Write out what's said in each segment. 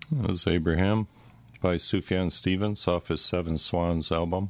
That was Abraham by Sufjan Stevens off his Seven Swans album.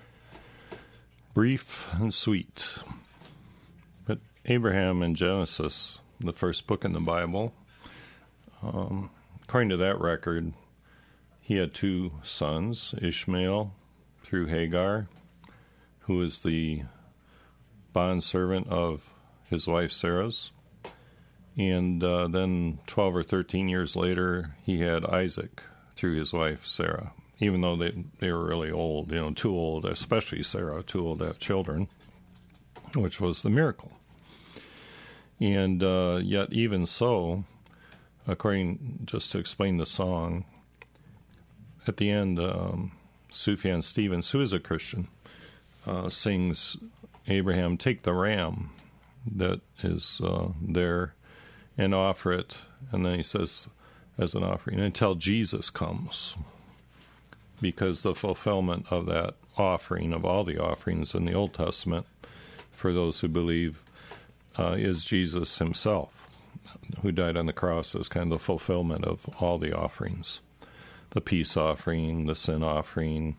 Brief and sweet. But Abraham in Genesis, the first book in the Bible, according to that record, he had two sons, Ishmael through Hagar, who is the bondservant of his wife Sarah's. And then 12 or 13 years later, he had Isaac through his wife Sarah, even though they were really old, too old, especially Sarah, too old to have children, which was the miracle. And yet even so, just to explain the song, at the end, Sufjan Stevens, who is a Christian, sings, Abraham, take the ram that is there and offer it, and then he says, as an offering, until Jesus comes. Because the fulfillment of that offering, of all the offerings in the Old Testament, for those who believe, is Jesus himself, who died on the cross as kind of the fulfillment of all the offerings. The peace offering, the sin offering,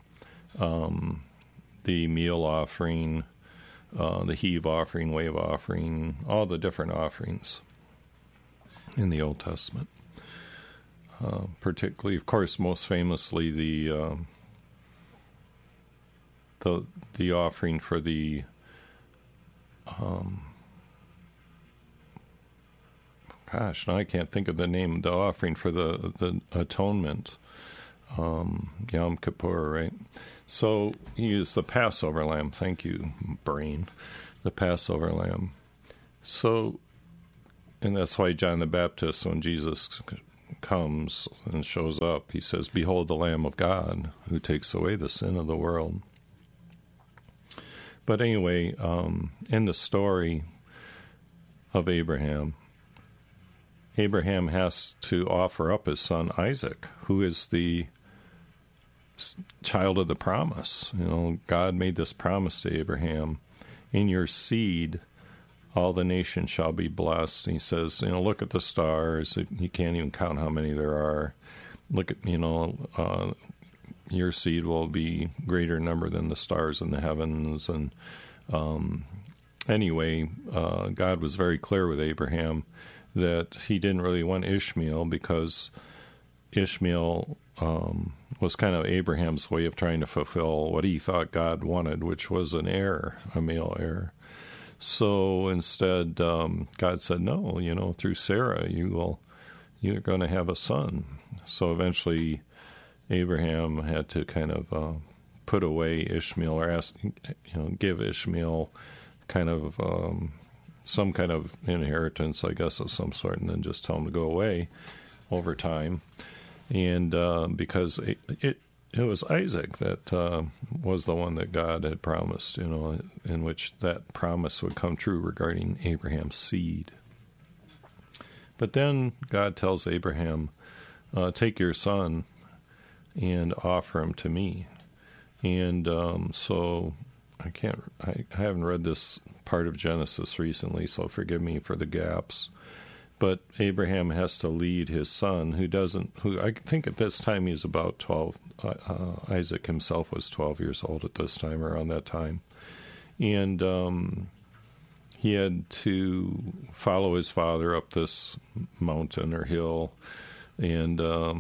the meal offering, the heave offering, wave offering, all the different offerings in the Old Testament. Particularly, of course, most famously the offering for the now I can't think of the name. The offering for the atonement, Yom Kippur, right? So he used the Passover lamb. Thank you, brain. The Passover lamb. So, and that's why John the Baptist, when Jesus comes and shows up, he says, "Behold the Lamb of God who takes away the sin of the world." But anyway, in the story of Abraham has to offer up his son Isaac, who is the child of the promise. God made this promise to Abraham, in your seed all the nations shall be blessed. And he says, look at the stars. You can't even count how many there are. Look at, your seed will be greater number than the stars in the heavens. And anyway, God was very clear with Abraham that he didn't really want Ishmael, because Ishmael was kind of Abraham's way of trying to fulfill what he thought God wanted, which was an heir, a male heir. So instead, God said, no, through Sarah, you're going to have a son. So eventually, Abraham had to kind of put away Ishmael, or give Ishmael kind of some kind of inheritance, I guess, of some sort, and then just tell him to go away over time. And because it was Isaac that was the one that God had promised, in which that promise would come true regarding Abraham's seed. But then God tells Abraham, take your son and offer him to me. And so I haven't read this part of Genesis recently, so forgive me for the gaps. But Abraham has to lead his son, who I think at this time he's about 12. Isaac himself was 12 years old at this time, around that time. And he had to follow his father up this mountain or hill, and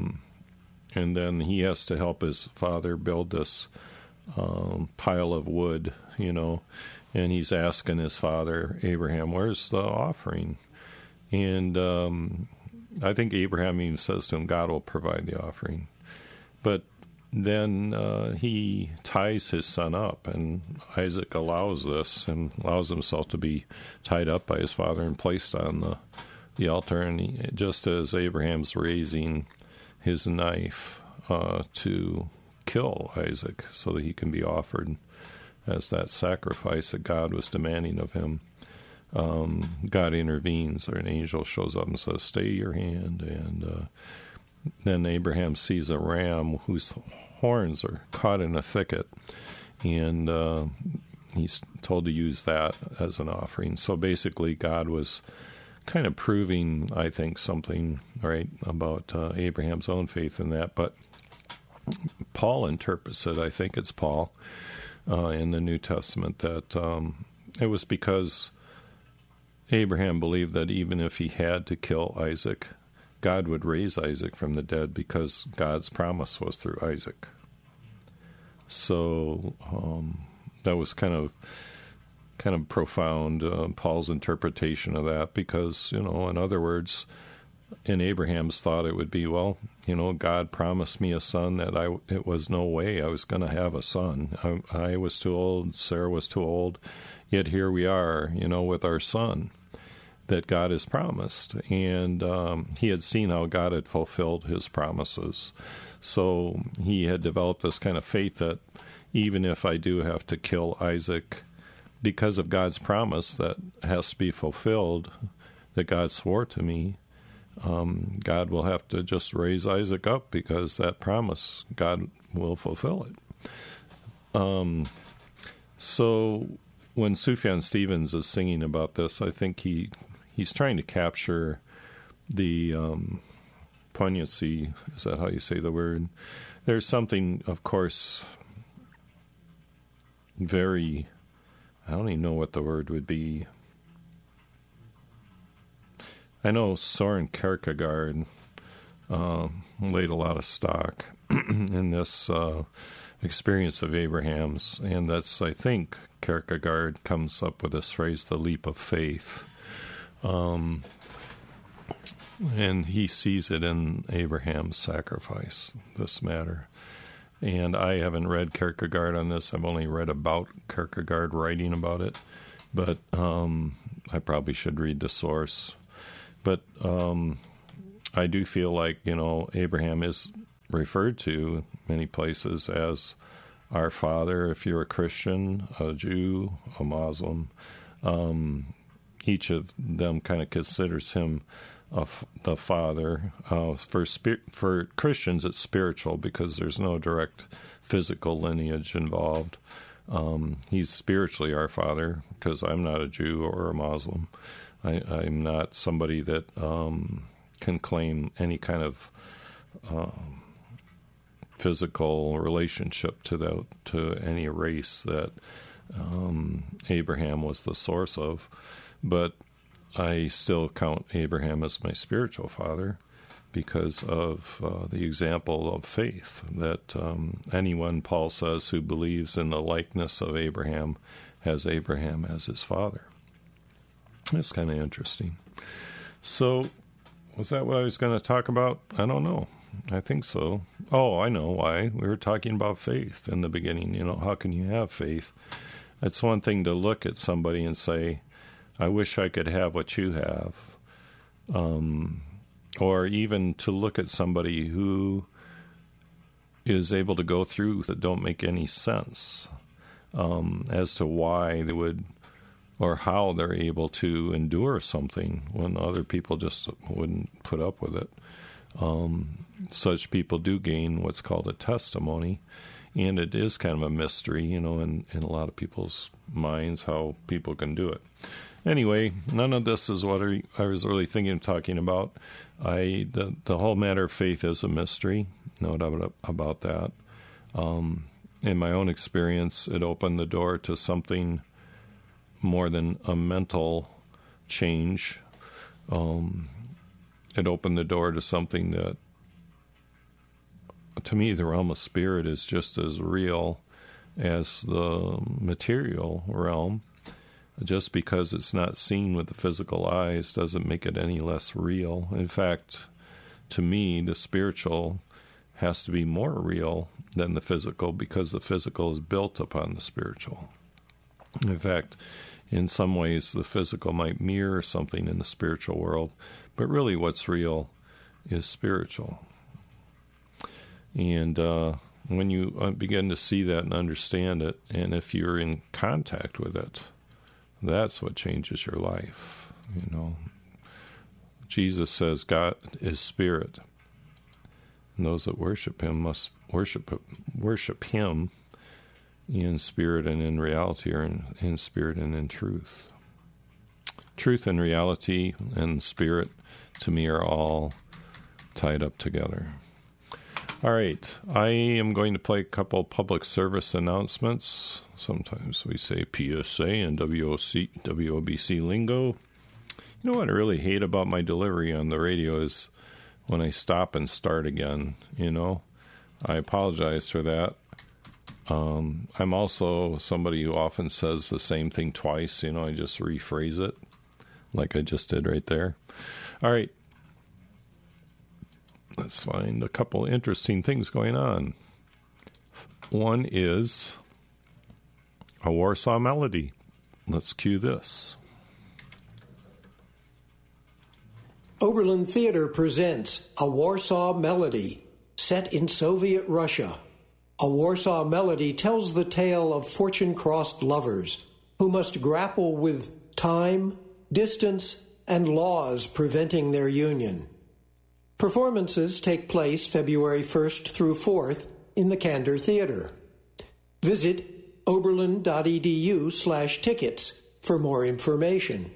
then he has to help his father build this pile of wood, and he's asking his father, Abraham, where's the offering? And I think Abraham even says to him, God will provide the offering. But then he ties his son up, and Isaac allows this and allows himself to be tied up by his father and placed on the altar. And just as Abraham's raising his knife to kill Isaac so that he can be offered as that sacrifice that God was demanding of him, God intervenes, or an angel shows up and says, stay your hand. And then Abraham sees a ram whose horns are caught in a thicket, and he's told to use that as an offering. So basically God was kind of proving, I think, something, right, about Abraham's own faith in that. But Paul interprets it, I think it's Paul, in the New Testament, that it was because Abraham believed that even if he had to kill Isaac, God would raise Isaac from the dead because God's promise was through Isaac. So that was kind of profound, Paul's interpretation of that, because, in other words, in Abraham's thought it would be, well, God promised me a son that it was no way I was going to have a son. I was too old, Sarah was too old, yet here we are, with our son that God has promised. And he had seen how God had fulfilled his promises. So he had developed this kind of faith that even if I do have to kill Isaac, because of God's promise that has to be fulfilled, that God swore to me, God will have to just raise Isaac up because that promise, God will fulfill it. So when Sufjan Stevens is singing about this, I think he's trying to capture the poignancy. Is that how you say the word? There's something, of course, very, I don't even know what the word would be. I know Soren Kierkegaard laid a lot of stock in this experience of Abraham's, and that's, I think, Kierkegaard comes up with this phrase, the leap of faith. And he sees it in Abraham's sacrifice, this matter. And I haven't read Kierkegaard on this. I've only read about Kierkegaard writing about it. But I probably should read the source. But I do feel like, Abraham is referred to many places as our father. If you're a Christian, a Jew, a Muslim, each of them kind of considers him the father. For Christians, it's spiritual because there's no direct physical lineage involved. He's spiritually our father because I'm not a Jew or a Muslim. I'm not somebody that can claim any kind of physical relationship to any race that Abraham was the source of. But I still count Abraham as my spiritual father because of the example of faith that anyone, Paul says, who believes in the likeness of Abraham has Abraham as his father. That's kind of interesting. So, was that what I was going to talk about? I don't know. I think so. Oh, I know why. We were talking about faith in the beginning. How can you have faith? It's one thing to look at somebody and say, I wish I could have what you have. Or even to look at somebody who is able to go through that don't make any sense as to why they would, or how they're able to endure something when other people just wouldn't put up with it. Such people do gain what's called a testimony, and it is kind of a mystery, in a lot of people's minds how people can do it. Anyway, none of this is what I was really thinking of talking about. The whole matter of faith is a mystery, no doubt about that. In my own experience, it opened the door to something more than a mental change. It opened the door to something that, to me, the realm of spirit is just as real as the material realm. Just because it's not seen with the physical eyes doesn't make it any less real. In fact, to me, the spiritual has to be more real than the physical because the physical is built upon the spiritual. In fact, in some ways, the physical might mirror something in the spiritual world, but really what's real is spiritual. And when you begin to see that and understand it, and if you're in contact with it, that's what changes your life. Jesus says God is spirit, and those that worship him must worship him in spirit and in reality, or in spirit and in truth. truth and reality and spirit, to me, are all tied up together. All right, I am going to play a couple public service announcements. Sometimes we say PSA and WOBC lingo. You know what I really hate about my delivery on the radio is when I stop and start again, you know. I apologize for that. I'm also somebody who often says the same thing twice, you know. I just rephrase it like I just did right there. All right. Let's find a couple interesting things going on. One is a Warsaw Melody. Let's cue this. Oberlin Theater presents A Warsaw Melody, set in Soviet Russia. A Warsaw Melody tells the tale of fortune-crossed lovers who must grapple with time, distance, and laws preventing their union. Performances take place February 1st through 4th in the Candor Theater. Visit oberlin.edu/tickets for more information.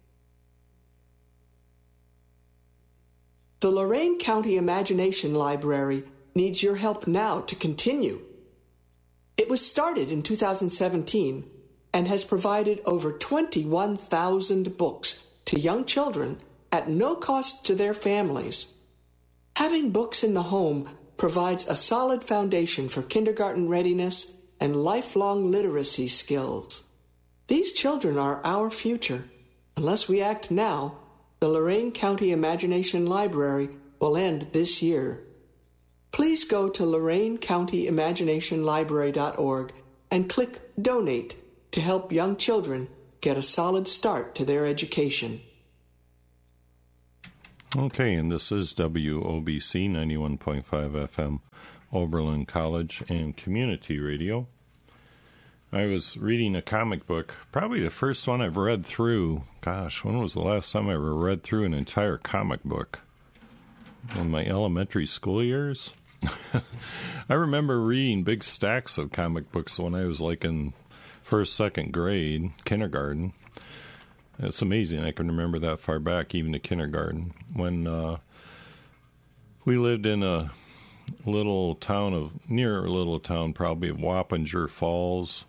The Lorain County Imagination Library needs your help now to continue. It was started in 2017 and has provided over 21,000 books to young children at no cost to their families. Having books in the home provides a solid foundation for kindergarten readiness and lifelong literacy skills. These children are our future. Unless we act now, the Lorain County Imagination Library will end this year. Please go to LorainCountyImaginationLibrary.org and click Donate to help young children get a solid start to their education. Okay, and this is WOBC 91.5 FM, Oberlin College and Community Radio. I was reading a comic book, probably the first one I've read through. Gosh, when was the last time I ever read through an entire comic book? In my elementary school years? I remember reading big stacks of comic books when I was like in first, second grade, kindergarten. It's amazing I can remember that far back, even to kindergarten. When we lived in a little town probably of Wappinger Falls,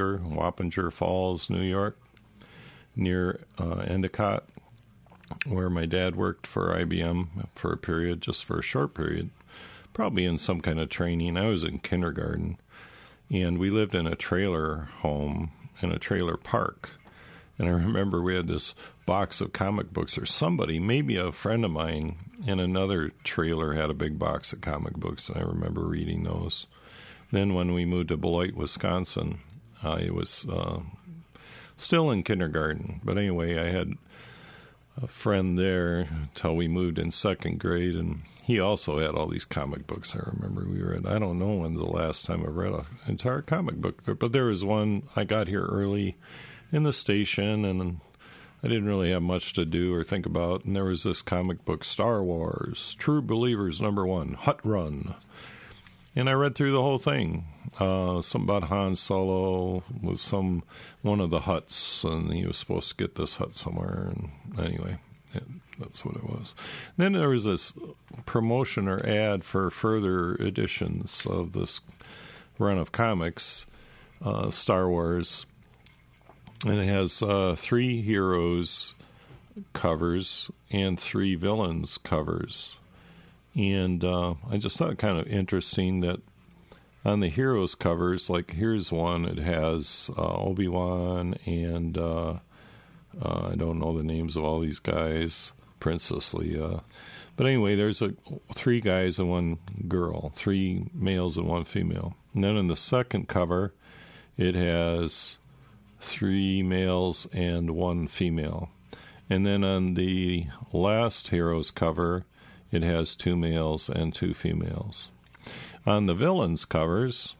New York, near Endicott, where my dad worked for IBM for a period, just for a short period, probably in some kind of training. I was in kindergarten, and we lived in a trailer home in a trailer park. And I remember we had this box of comic books, or somebody, maybe a friend of mine, in another trailer had a big box of comic books, and I remember reading those. Then when we moved to Beloit, Wisconsin, I was still in kindergarten. But anyway, I had a friend there until we moved in second grade, and he also had all these comic books. I remember we read, I don't know when the last time I read an entire comic book, but there was one. I got here early in the station, and I didn't really have much to do or think about, and there was this comic book, Star Wars, True Believers #1, Hut Run, and I read through the whole thing. Something about Han Solo was one of the huts, and he was supposed to get this hut somewhere, and anyway, that's what it was. Then there was this promotion or ad for further editions of this run of comics, Star Wars. And it has 3 heroes covers and 3 villains covers. And I just thought it kind of interesting that on the heroes covers, like here's one, it has Obi-Wan and I don't know the names of all these guys, Princess Leia. But anyway, there's 3 guys and 1 girl, 3 males and 1 female. And then in the second cover, it has 3 males and 1 female. And then on the last hero's cover, it has 2 males and 2 females. On the villains covers,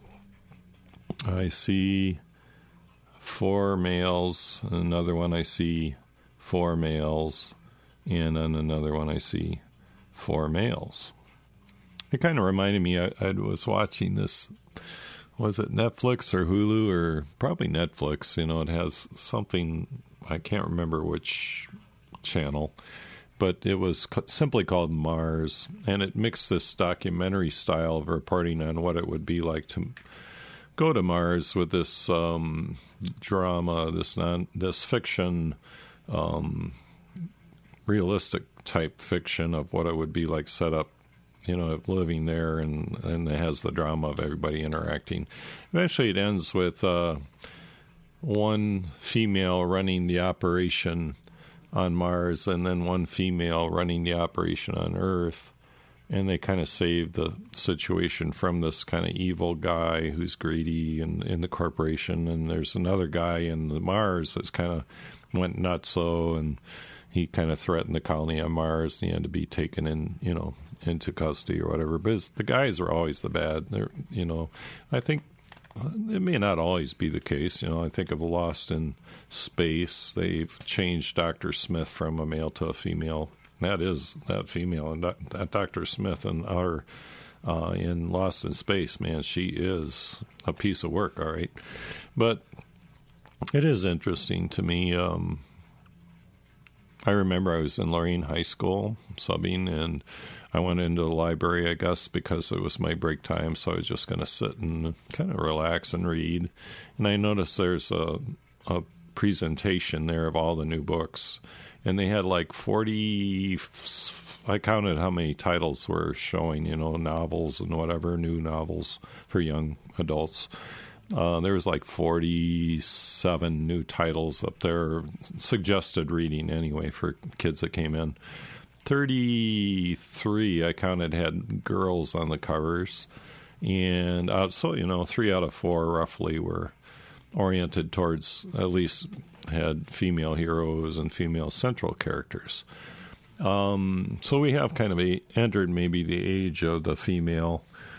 I see 4 males. Another one I see 4 males. And on another one I see 4 males. It kind of reminded me, I was watching this, was it Netflix or Hulu, or probably Netflix? You know, it has something I can't remember which channel, but it was simply called Mars, and it mixed this documentary style of reporting on what it would be like to go to Mars with this drama, this fiction, realistic type fiction of what it would be like set up, living there, and it has the drama of everybody interacting. Eventually it ends with one female running the operation on Mars and then one female running the operation on Earth, and they kind of save the situation from this kind of evil guy who's greedy in the corporation, and there's another guy in the Mars that's kind of went nutso, and he kind of threatened the colony on Mars, and he had to be taken into custody or whatever. But the guys are always the bad. I think it may not always be the case. I think of Lost in Space. They've changed Dr. Smith from a male to a female. That is that female, and that Dr. Smith and our in Lost in Space, man, she is a piece of work, all right. But it is interesting to me. I remember I was in Lorain High School subbing, and I went into the library, I guess, because it was my break time, so I was just going to sit and kind of relax and read. And I noticed there's a presentation there of all the new books, and they had like 40, I counted how many titles were showing, novels and whatever, new novels for young adults. There was like 47 new titles up there, suggested reading anyway for kids that came in. 33 I counted had girls on the covers, and so 3 out of 4 roughly were oriented towards, at least had female heroes and female central characters. So we have kind of entered maybe the age of the female.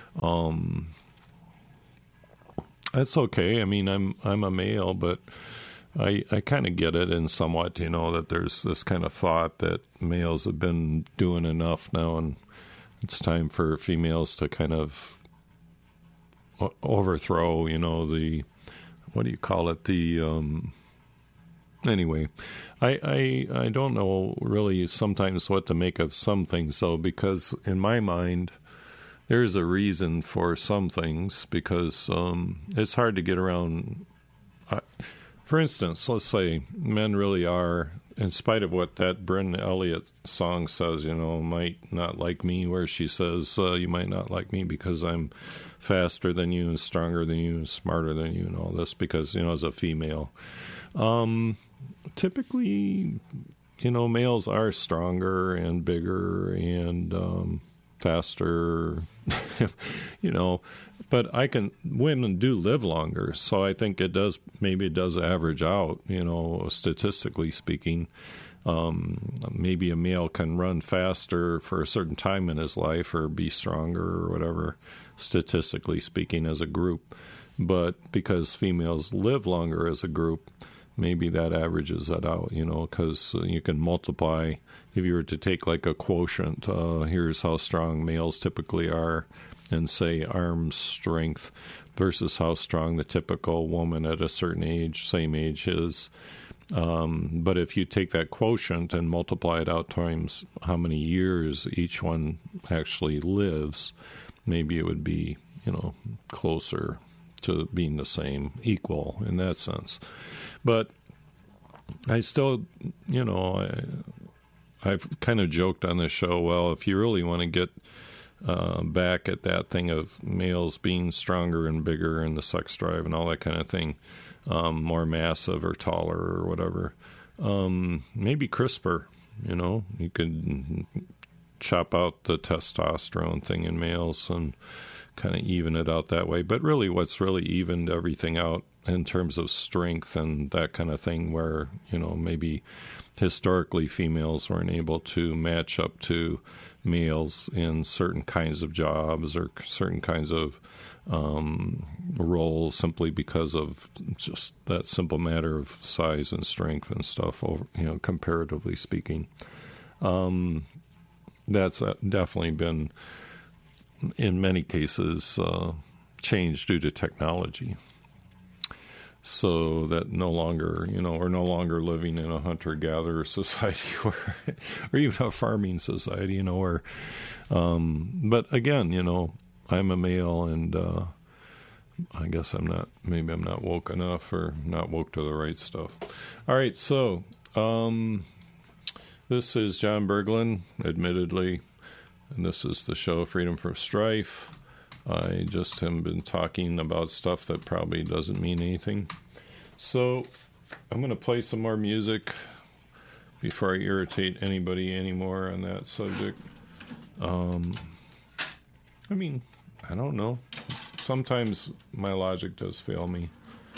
That's okay. I mean, I'm a male, but I kind of get it in somewhat, that there's this kind of thought that males have been doing enough now, and it's time for females to kind of overthrow, the, what do you call it? Anyway, I don't know really sometimes what to make of some things, though, because in my mind, there's a reason for some things, because it's hard to get around. For instance, let's say men really are, in spite of what that Bryn Elliott song says, might not like me, where she says, you might not like me because I'm faster than you and stronger than you and smarter than you and all this, because, as a female. Typically, males are stronger and bigger and faster, but women do live longer, so I think maybe it does average out, statistically speaking. Maybe a male can run faster for a certain time in his life or be stronger or whatever, statistically speaking, as a group, but because females live longer as a group, maybe that averages that out, because you can multiply. If you were to take like a quotient, here's how strong males typically are, and say arm strength versus how strong the typical woman at a certain age, same age is. But if you take that quotient and multiply it out times how many years each one actually lives, maybe it would be, closer to being the same, equal in that sense. But I still, I've kind of joked on this show, well, if you really want to get back at that thing of males being stronger and bigger and the sex drive and all that kind of thing, more massive or taller or whatever, maybe CRISPR, you could chop out the testosterone thing in males and kind of even it out that way. But really what's really evened everything out in terms of strength and that kind of thing, where, maybe historically females weren't able to match up to males in certain kinds of jobs or certain kinds of roles, simply because of just that simple matter of size and strength and stuff, comparatively speaking. That's definitely been, in many cases, changed due to technology. so that no longer, we're no longer living in a hunter-gatherer society or even a farming society, where, but again, I'm a male, and I guess maybe I'm not woke enough, or not woke to the right stuff. All right, so this is John Berglund, admittedly, and this is the show Freedom from Strife. I just have been talking about stuff that probably doesn't mean anything. So I'm going to play some more music before I irritate anybody anymore on that subject. I don't know. Sometimes my logic does fail me.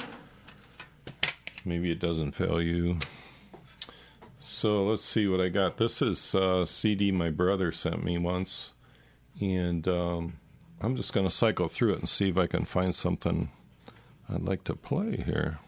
Maybe it doesn't fail you. So let's see what I got. This is a CD my brother sent me once, and I'm just going to cycle through it and see if I can find something I'd like to play here.